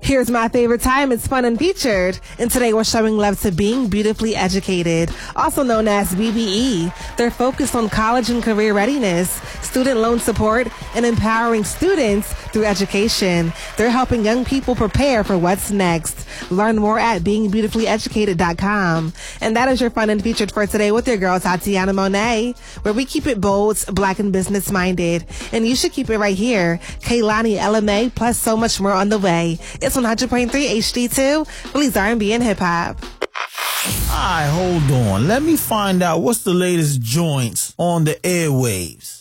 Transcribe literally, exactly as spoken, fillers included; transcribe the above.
Here's my favorite time. It's fun and featured. And today we're showing love to Being Beautifully Educated, also known as B B E. They're focused on college and career readiness, student loan support, and empowering students through education. They're helping young people prepare for what's next. Learn more at being beautifully educated dot com. And that is your fun and featured for today with your girl, Tatiana Monet, where we keep it bold, black, and business-minded. And you should keep it right here. Kehlani L M A, plus so much more on the way. It's one hundred point three H D two, Philly's R and B and hip-hop. Alright, hold on. Let me find out what's the latest joints on the airwaves.